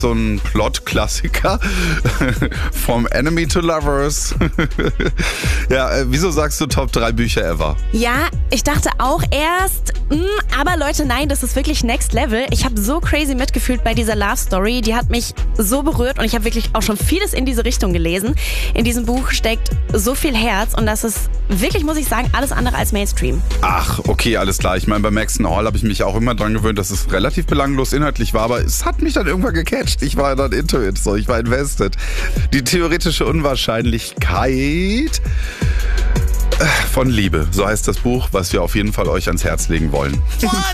So ein Plot-Klassiker. From Enemy to Lovers. Ja, wieso sagst du Top 3 Bücher ever? Ja, ich dachte auch erst, aber Leute, nein, das ist wirklich Next Level. Ich habe so crazy mitgefühlt bei dieser Love Story. Die hat mich so berührt und ich habe wirklich auch schon vieles in diese Richtung gelesen. In diesem Buch steckt so viel Herz und das ist wirklich, muss ich sagen, alles andere als Mainstream. Ach, okay, alles klar. Ich meine, bei Maxton Hall habe ich mich auch immer dran gewöhnt, dass es relativ belanglos inhaltlich war, aber es hat mich dann irgendwann gecatcht. Ich war dann into it, so, ich war invested. Die theoretische Unwahrscheinlichkeit von Liebe, so heißt das Buch, was wir auf jeden Fall euch ans Herz legen wollen.